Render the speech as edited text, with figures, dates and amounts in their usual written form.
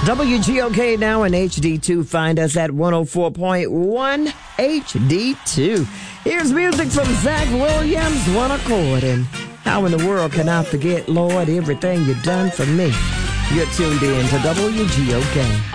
WGOK now in HD2. Find us at 104.1 HD2. Here's music from Zach Williams, One Accord. And how in the world can I forget, Lord, everything you've done for me? You're tuned in to WGOK.